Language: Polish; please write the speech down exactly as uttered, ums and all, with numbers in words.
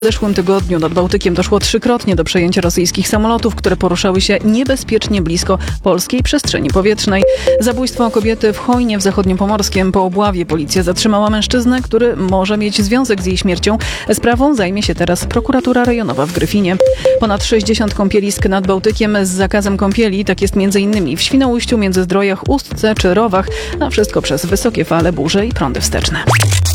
W zeszłym tygodniu nad Bałtykiem doszło trzykrotnie do przejęcia rosyjskich samolotów, które poruszały się niebezpiecznie blisko polskiej przestrzeni powietrznej. Zabójstwo kobiety w Chojnie w Zachodniopomorskiem. Po obławie policja zatrzymała mężczyznę, który może mieć związek z jej śmiercią. Sprawą zajmie się teraz prokuratura rejonowa w Gryfinie. Ponad sześćdziesiąt kąpielisk nad Bałtykiem z zakazem kąpieli. Tak jest m.in. w Świnoujściu, Międzyzdrojach, Ustce czy Rowach. A wszystko przez wysokie fale, burze i prądy wsteczne.